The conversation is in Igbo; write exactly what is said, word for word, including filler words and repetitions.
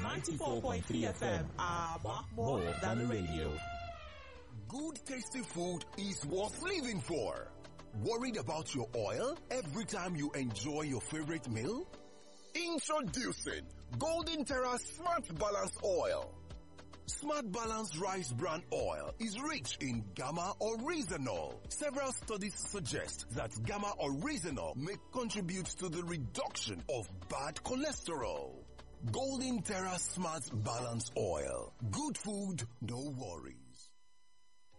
ninety-four point three F M, Aba, more than the radio. Good tasty food is worth living for. Worried about your oil every time you enjoy your favorite meal? Introducing Golden Terra Smart Balance Oil. Smart Balance Rice Bran Oil is rich in gamma oryzanol. Several studies suggest that gamma oryzanol may contribute to the reduction of bad cholesterol. Golden Terra Smart Balance Oil. Good food, no worry.